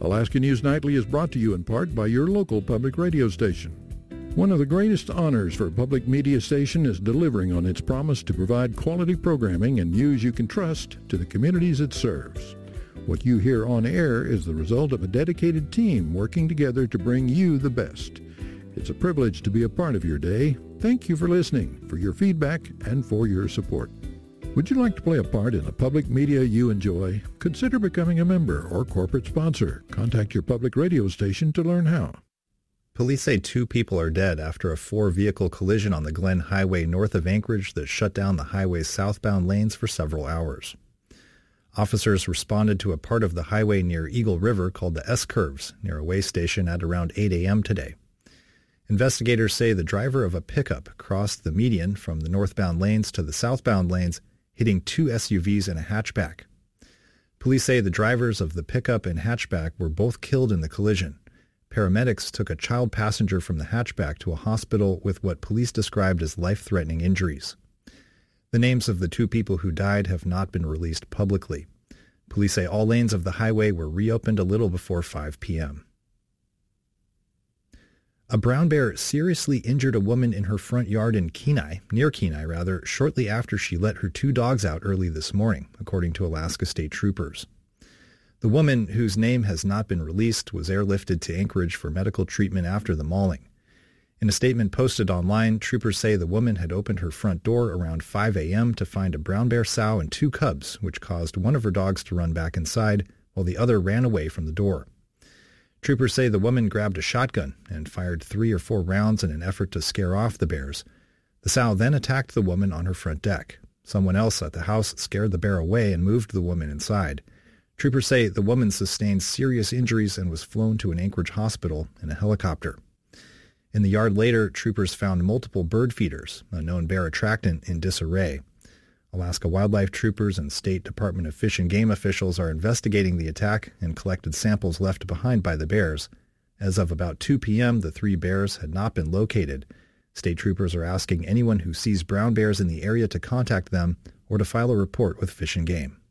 Alaska News Nightly is brought to you in part by your local public radio station. One of the greatest honors for a public media station is delivering on its promise to provide quality programming and news you can trust to the communities it serves. What you hear on air is the result of a dedicated team working together to bring you the best. It's a privilege to be a part of your day. Thank you for listening, for your feedback, and for your support. Would you like to play a part in the public media you enjoy? Consider becoming a member or corporate sponsor. Contact your public radio station to learn how. Police say 2 people are dead after a 4-vehicle collision on the Glen Highway north of Anchorage that shut down the highway's southbound lanes for several hours. Officers responded to a part of the highway near Eagle River called the S-Curves near a way station at around 8 a.m. today. Investigators say the driver of a pickup crossed the median from the northbound lanes to the southbound lanes, hitting 2 SUVs and a hatchback. Police say the drivers of the pickup and hatchback were both killed in the collision. Paramedics took a child passenger from the hatchback to a hospital with what police described as life-threatening injuries. The names of the 2 people who died have not been released publicly. Police say all lanes of the highway were reopened a little before 5 p.m. A brown bear seriously injured a woman in her front yard in near Kenai, shortly after she let her 2 dogs out early this morning, according to Alaska State Troopers. The woman, whose name has not been released, was airlifted to Anchorage for medical treatment after the mauling. In a statement posted online, troopers say the woman had opened her front door around 5 a.m. to find a brown bear sow and 2 cubs, which caused one of her dogs to run back inside, while the other ran away from the door. Troopers say the woman grabbed a shotgun and fired 3 or 4 rounds in an effort to scare off the bears. The sow then attacked the woman on her front deck. Someone else at the house scared the bear away and moved the woman inside. Troopers say the woman sustained serious injuries and was flown to an Anchorage hospital in a helicopter. In the yard later, troopers found multiple bird feeders, a known bear attractant, in disarray. Alaska Wildlife Troopers and State Department of Fish and Game officials are investigating the attack and collected samples left behind by the bears. As of about 2 p.m., the 3 bears had not been located. State troopers are asking anyone who sees brown bears in the area to contact them or to file a report with Fish and Game.